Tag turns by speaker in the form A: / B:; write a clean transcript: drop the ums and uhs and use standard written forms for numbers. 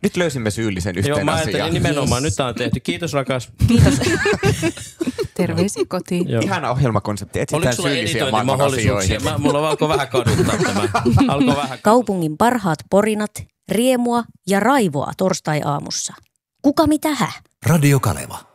A: Nyt löysimme syyllisen yhteen
B: Joo, mä
A: asiaan.
B: ajattelin nimenomaan. Nyt tää on tehty. Kiitos rakas.
C: Kiitos. Terveisiä kotiin.
B: Joo.
A: Ihana ohjelmakonsepti.
B: Oliko
A: Etsitään
B: sulla
A: syyllisiä maailman
B: editointimahdollisuuksia?
A: asioihin.
B: Mulla alkoi vähän kaduttaa tämä. Alkoi vähän.
D: Kaupungin parhaat porinat, riemua ja raivoa torstai-aamussa. Kuka mitä hä?
E: Radio Kaleva.